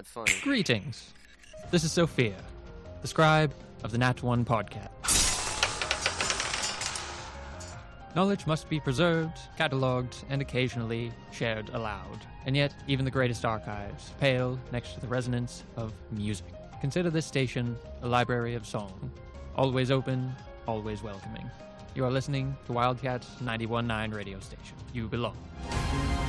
funny. Greetings. This is Sophia, the scribe of the Nat One podcast. Knowledge must be preserved, catalogued, and occasionally shared aloud. And yet, even the greatest archives pale next to the resonance of music. Consider this station a library of song. Always open, always welcoming. You are listening to Wildcat 91.9 radio station. You belong.